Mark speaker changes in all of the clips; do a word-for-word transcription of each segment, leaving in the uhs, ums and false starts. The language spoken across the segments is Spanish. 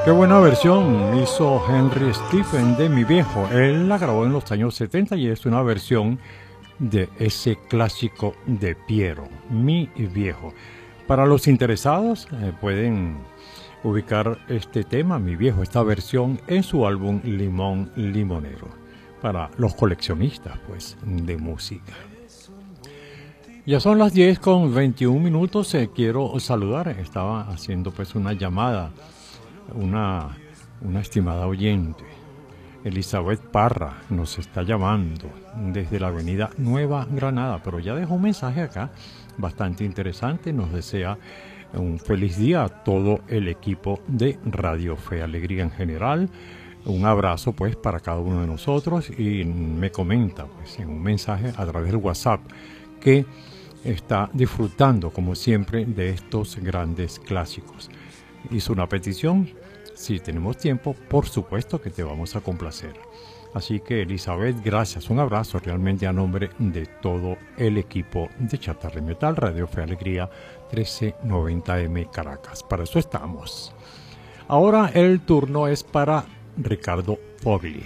Speaker 1: Qué buena versión hizo Henry Stephen de Mi Viejo. Él la grabó en los años setenta y es una versión de ese clásico de Piero, Mi Viejo. Para los interesados eh, pueden ubicar este tema, Mi Viejo, esta versión en su álbum Limón Limonero. Para los coleccionistas, pues, de música. Ya son las diez con veintiún minutos. Eh, quiero saludar. Estaba haciendo pues una llamada. Una, una estimada oyente, Elizabeth Parra, nos está llamando desde la avenida Nueva Granada, pero ya dejó un mensaje acá bastante interesante. Nos desea un feliz día a todo el equipo de Radio Fe Alegría en general. Un abrazo pues para cada uno de nosotros y me comenta pues en un mensaje a través del WhatsApp que está disfrutando como siempre de estos grandes clásicos. Hizo una petición, si tenemos tiempo, por supuesto que te vamos a complacer. Así que Elizabeth, gracias, un abrazo realmente a nombre de todo el equipo de Chatarra y Metal, Radio Fe Alegría trece noventa M Caracas. Para eso estamos. Ahora el turno es para Ricardo Fogli.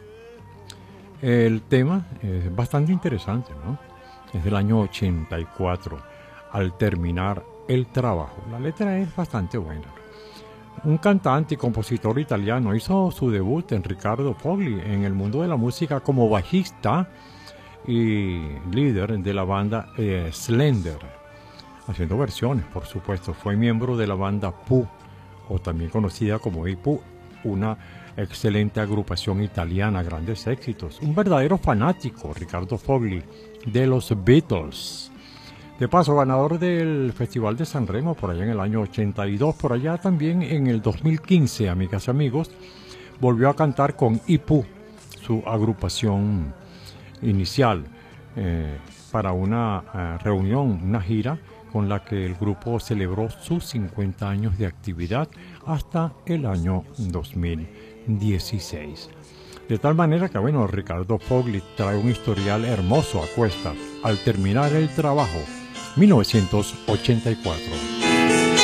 Speaker 1: El tema es bastante interesante, ¿no? Es del año ochenta y cuatro, Al terminar el trabajo. La letra es bastante buena. Un cantante y compositor italiano hizo su debut en Ricardo Fogli en el mundo de la música como bajista y líder de la banda eh, Slender, haciendo versiones, por supuesto. Fue miembro de la banda Pooh, o también conocida como I P U, una excelente agrupación italiana, grandes éxitos. Un verdadero fanático, Ricardo Fogli, de los Beatles. De paso, ganador del Festival de San Remo por allá en el año ochenta y dos, por allá también en el dos mil quince, amigas y amigos, volvió a cantar con I P U, su agrupación inicial, eh, para una uh, reunión, una gira con la que el grupo celebró sus cincuenta años de actividad hasta el año dos mil dieciséis. De tal manera que, bueno, Ricardo Fogli trae un historial hermoso a cuestas. Al terminar el trabajo, mil novecientos ochenta y cuatro.